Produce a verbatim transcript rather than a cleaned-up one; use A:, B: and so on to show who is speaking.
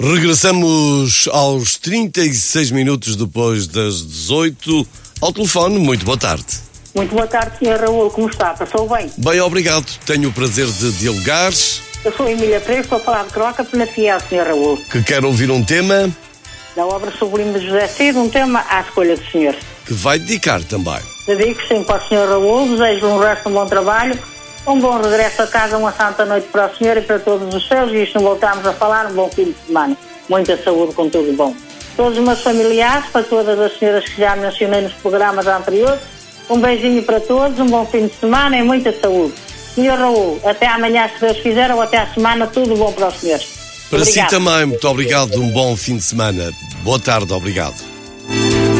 A: Regressamos aos trinta e seis minutos depois das dezoito ao telefone. Muito boa tarde.
B: Muito boa tarde, senhor Raul. Como está? Passou bem?
A: Bem, obrigado. Tenho o prazer de dialogar.
B: Eu sou Emília Freire, estou a falar de Croca pela Fiel, senhor Raul.
A: Que quer ouvir um tema
B: Da obra sublime de José Cid, um tema à escolha do senhor.
A: que vai dedicar também.
B: Dedico sim para o senhor Raul, desejo um resto de um bom trabalho, um bom regresso a casa, uma santa noite para o senhor e para todos os seus, e isto não voltámos a falar, um bom fim de semana. Muita saúde, com tudo bom. Todos os meus familiares, para todas as senhoras que já mencionei nos programas anteriores, um beijinho para todos, um bom fim de semana e muita saúde. senhor Raul, até amanhã, se Deus quiser, ou até à semana, tudo bom para os senhores.
A: Para
B: Obrigado.
A: si também, muito obrigado. Um bom fim de semana. Boa tarde, obrigado.